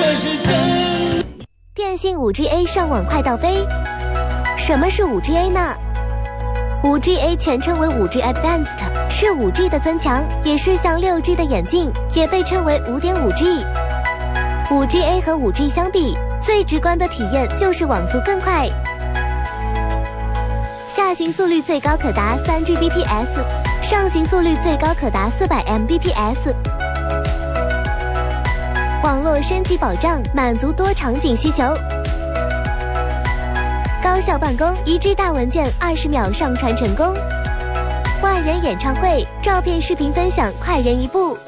是真。 电信 5G-A 上网快到飞。什么是 5G-A 呢？ 5G-A 全称为 5G Advanced， 是 5G 的增强，也是向 6G 的演进，也被称为 5.5G。 5G-A 和 5G 相比，最直观的体验就是网速更快，下行速率最高可达 3Gbps， 上行速率最高可达400 Mbps。 网络升级保障，满足多场景需求，高效办公，1G 大文件20秒上传成功，万人演唱会，照片视频分享快人一步。